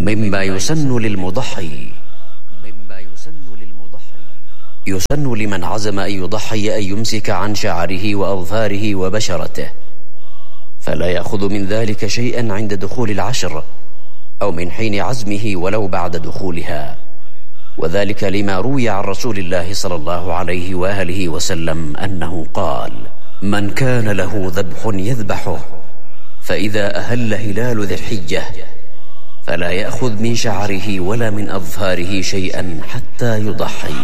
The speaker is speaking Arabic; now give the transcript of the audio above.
مما يسن للمضحي. يسن لمن عزم أن يضحي أن يمسك عن شعره وأظفاره وبشرته، فلا يأخذ من ذلك شيئا عند دخول العشر أو من حين عزمه ولو بعد دخولها، وذلك لما روي عن رسول الله صلى الله عليه وآله وسلم أنه قال: من كان له ذبح يذبحه، فإذا أهل هلال ذي الحجة فلا يأخذ من شعره ولا من أظفاره شيئا حتى يضحي.